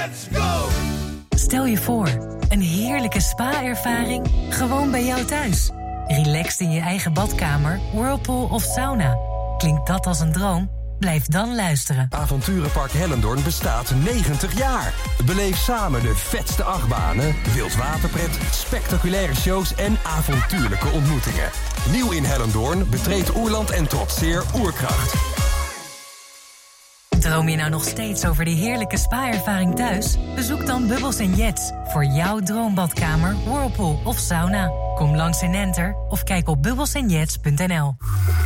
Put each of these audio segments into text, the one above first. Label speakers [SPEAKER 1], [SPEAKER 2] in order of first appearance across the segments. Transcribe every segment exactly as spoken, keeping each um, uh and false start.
[SPEAKER 1] Let's go!
[SPEAKER 2] Stel je voor, een heerlijke spa-ervaring gewoon bij jou thuis. Relaxed in je eigen badkamer, whirlpool of sauna. Klinkt dat als een droom? Blijf dan luisteren.
[SPEAKER 3] Avonturenpark Hellendoorn bestaat negentig jaar. Beleef samen de vetste achtbanen, wildwaterpret, spectaculaire shows en avontuurlijke ontmoetingen. Nieuw in Hellendoorn, betreed Oerland en trotseer Oerkracht.
[SPEAKER 2] Droom je nou nog steeds over die heerlijke spa-ervaring thuis? Bezoek dan Bubbles en Jets voor jouw droombadkamer, whirlpool of sauna. Kom langs in Enter of kijk op bubbles en jets punt n l.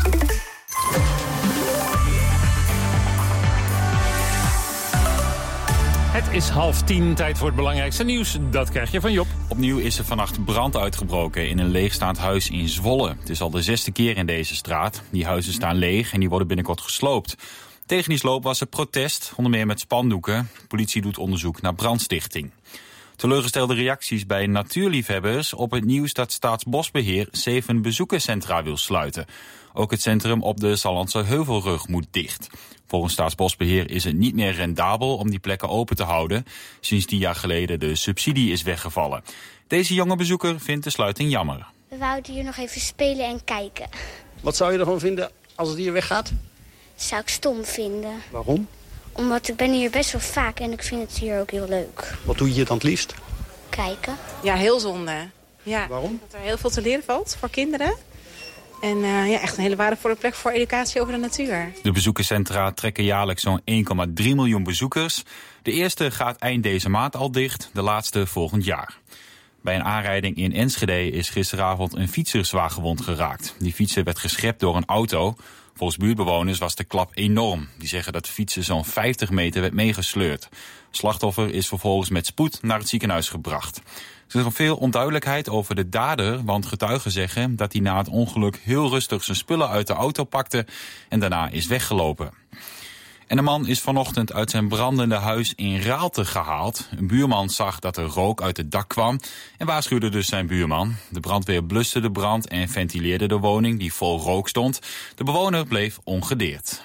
[SPEAKER 4] Het is half tien, tijd voor het belangrijkste nieuws. Dat krijg je van Job.
[SPEAKER 5] Opnieuw is er vannacht brand uitgebroken in een leegstaand huis in Zwolle. Het is al de zesde keer in deze straat. Die huizen staan leeg en die worden binnenkort gesloopt. Tegen die sloop was er protest, onder meer met spandoeken. De politie doet onderzoek naar brandstichting. Teleurgestelde reacties bij natuurliefhebbers op het nieuws dat Staatsbosbeheer zeven bezoekerscentra wil sluiten. Ook het centrum op de Sallandse Heuvelrug moet dicht. Volgens Staatsbosbeheer is het niet meer rendabel om die plekken open te houden, sinds tien jaar geleden de subsidie is weggevallen. Deze jonge bezoeker vindt de sluiting jammer.
[SPEAKER 6] We wouden hier nog even spelen en kijken.
[SPEAKER 7] Wat zou je ervan vinden als het hier weggaat?
[SPEAKER 6] Dat zou ik stom vinden.
[SPEAKER 7] Waarom?
[SPEAKER 6] Omdat ik ben hier best wel vaak en ik vind het hier ook heel leuk.
[SPEAKER 7] Wat doe je hier dan het liefst?
[SPEAKER 6] Kijken.
[SPEAKER 8] Ja, heel zonde. Ja,
[SPEAKER 7] waarom?
[SPEAKER 8] Dat er heel veel te leren valt voor kinderen. En uh, ja, echt een hele waardevolle plek voor educatie over de natuur.
[SPEAKER 5] De bezoekerscentra trekken jaarlijks zo'n één komma drie miljoen bezoekers. De eerste gaat eind deze maand al dicht, de laatste volgend jaar. Bij een aanrijding in Enschede is gisteravond een fietser zwaar gewond geraakt. Die fietser werd geschept door een auto. Volgens buurtbewoners was de klap enorm. Die zeggen dat de fietser zo'n vijftig meter werd meegesleurd. Slachtoffer is vervolgens met spoed naar het ziekenhuis gebracht. Er is nog veel onduidelijkheid over de dader, want getuigen zeggen dat hij na het ongeluk heel rustig zijn spullen uit de auto pakte en daarna is weggelopen. En de man is vanochtend uit zijn brandende huis in Raalte gehaald. Een buurman zag dat er rook uit het dak kwam en waarschuwde dus zijn buurman. De brandweer bluste de brand en ventileerde de woning die vol rook stond. De bewoner bleef ongedeerd.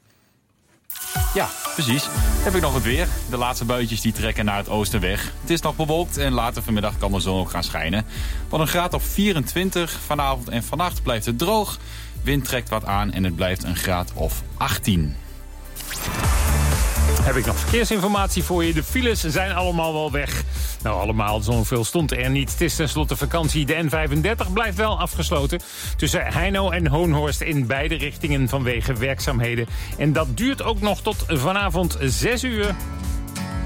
[SPEAKER 5] Ja, precies. Heb ik nog het weer. De laatste buitjes die trekken naar het oosten weg. Het is nog bewolkt en later vanmiddag kan de zon ook gaan schijnen. Van een graad of vierentwintig. Vanavond en vannacht blijft het droog. Wind trekt wat aan en het blijft een graad of achttien.
[SPEAKER 4] Heb ik nog verkeersinformatie voor je. De files zijn allemaal wel weg. Nou, allemaal, zoveel stond er niet. Het is tenslotte vakantie. De N vijfendertig blijft wel afgesloten tussen Heino en Hoonhorst in beide richtingen vanwege werkzaamheden. En dat duurt ook nog tot vanavond zes uur.